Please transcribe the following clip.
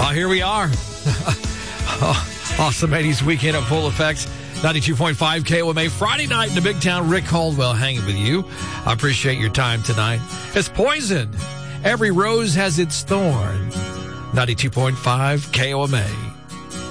Here we are. Awesome 80s weekend at full effect. 92.5 KOMA Friday night in the Big Town. Rick Caldwell hanging with you. I appreciate your time tonight. It's Poison. Every rose has its thorn. 92.5 KOMA.